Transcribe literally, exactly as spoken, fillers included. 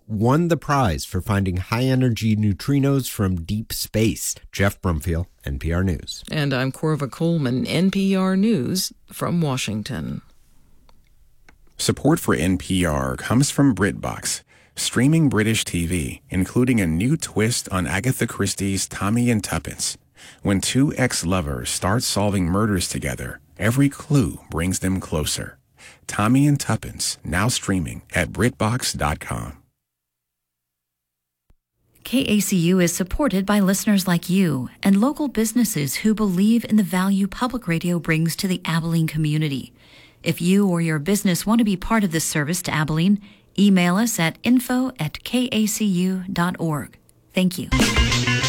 won the prize for finding high-energy neutrinos from deep space. Jeff Brumfield, N P R News. And I'm Corva Coleman, N P R News from Washington. Support for N P R comes from BritBox, streaming British T V, including a new twist on Agatha Christie's Tommy and Tuppence. When two ex-lovers start solving murders together, every clue brings them closer. Tommy and Tuppence, now streaming at Brit Box dot com. K A C U is supported by listeners like you and local businesses who believe in the value public radio brings to the Abilene community. If you or your business want to be part of this service to Abilene, email us at info at k a c u dot org. Thank you.